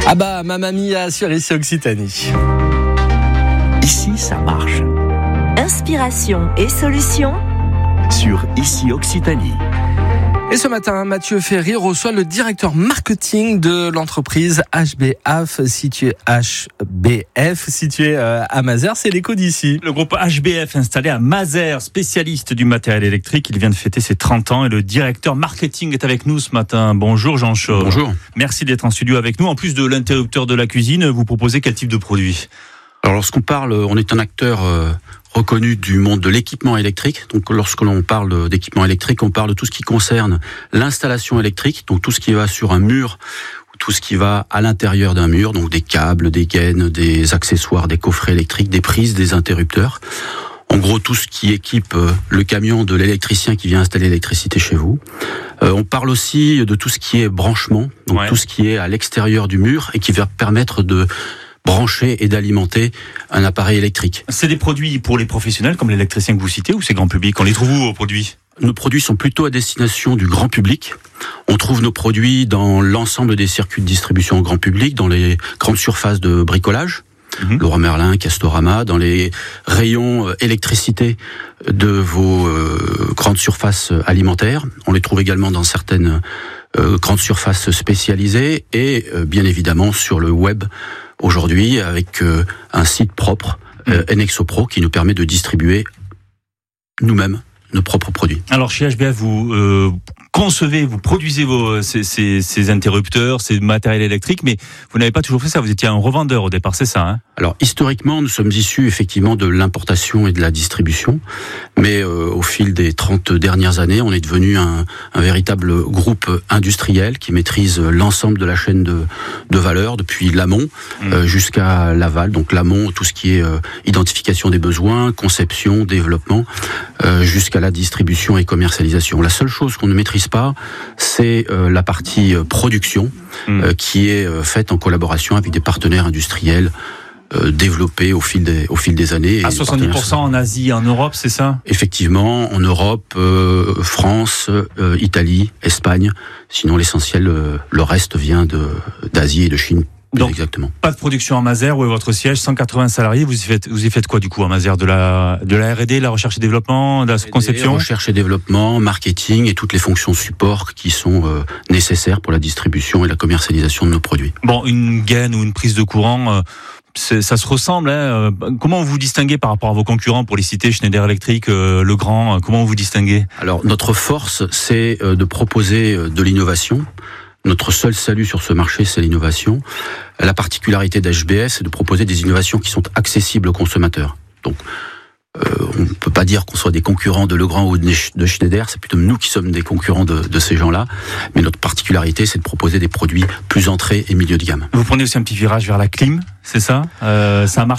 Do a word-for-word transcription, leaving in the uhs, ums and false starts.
Ah bah, Mamma Mia sur Ici Occitanie. Ici, ça marche. Inspiration et solutions Sur Ici Occitanie. Et ce matin, Mathieu Ferry reçoit le directeur marketing de l'entreprise H B F, située H B F, située à Mazères, c'est l'écho d'ici. Le groupe H B F installé à Mazères, spécialiste du matériel électrique, il vient de fêter ses trente ans et le directeur marketing est avec nous ce matin. Bonjour Jean Chauve. Bonjour. Merci d'être en studio avec nous. En plus de l'interrupteur de la cuisine, vous proposez quel type de produit ? Alors lorsqu'on parle, on est un acteur euh, reconnu du monde de l'équipement électrique. Donc lorsque l'on parle d'équipement électrique, on parle de tout ce qui concerne l'installation électrique, donc tout ce qui va sur un mur, tout ce qui va à l'intérieur d'un mur, donc des câbles, des gaines, des accessoires, des coffrets électriques, des prises, des interrupteurs. En gros, tout ce qui équipe le camion de l'électricien qui vient installer l'électricité chez vous. Euh, on parle aussi de tout ce qui est branchement, donc ouais. tout ce qui est à l'extérieur du mur et qui va permettre de brancher et d'alimenter un appareil électrique. C'est des produits pour les professionnels comme l'électricien que vous citez ou c'est grand public ? On les trouve où vos produits ? Nos produits sont plutôt à destination du grand public. On trouve nos produits dans l'ensemble des circuits de distribution au grand public, dans les grandes surfaces de bricolage, mmh. Leroy Merlin, Castorama, dans les rayons électricité de vos euh, grandes surfaces alimentaires. On les trouve également dans certaines euh, grandes surfaces spécialisées et euh, bien évidemment sur le web aujourd'hui avec euh, un site propre, euh, Nexopro, qui nous permet de distribuer nous-mêmes nos propres produits. Alors chez H B F, vous euh, concevez, vous produisez vos, ces, ces, ces interrupteurs, ces matériels électriques, mais vous n'avez pas toujours fait ça, vous étiez un revendeur au départ, c'est ça hein ? Alors historiquement, nous sommes issus effectivement de l'importation et de la distribution, mais euh, au fil des trente dernières années, on est devenu un, un véritable groupe industriel qui maîtrise l'ensemble de la chaîne de, de valeur, depuis l'amont mmh. euh, jusqu'à l'aval. Donc l'amont, tout ce qui est euh, identification des besoins, conception, développement, euh, jusqu'à la distribution et commercialisation. La seule chose qu'on ne maîtrise pas, c'est euh, la partie euh, production, mmh. euh, qui est euh, faite en collaboration avec des partenaires industriels euh, développés au fil des, au fil des années. À soixante-dix pour cent en Asie, en Europe, c'est ça ? Effectivement, en Europe, euh, France, euh, Italie, Espagne. Sinon, l'essentiel, euh, le reste vient de, d'Asie et de Chine. Donc, exactement. Pas de production à Mazères, où est votre siège, cent quatre-vingts salariés, vous y faites, vous y faites quoi du coup à Mazères ? De la, de la R et D, la recherche et développement, de la conception ? Recherche et développement, marketing et toutes les fonctions support qui sont euh, nécessaires pour la distribution et la commercialisation de nos produits. Bon, une gaine ou une prise de courant, euh, c'est, ça se ressemble. Hein. Comment vous vous distinguez par rapport à vos concurrents, pour les citer, Schneider Electric, euh, Legrand, euh, comment vous vous distinguez ? Alors, notre force, c'est euh, de proposer euh, de l'innovation. Notre seul salut sur ce marché, c'est l'innovation. La particularité d'H B S, c'est de proposer des innovations qui sont accessibles aux consommateurs. Donc, euh, on ne peut pas dire qu'on soit des concurrents de Legrand ou de Schneider, c'est plutôt nous qui sommes des concurrents de, de ces gens-là. Mais notre particularité, c'est de proposer des produits plus entrée et milieu de gamme. Vous prenez aussi un petit virage vers la clim, c'est ça ? euh, Ça marche.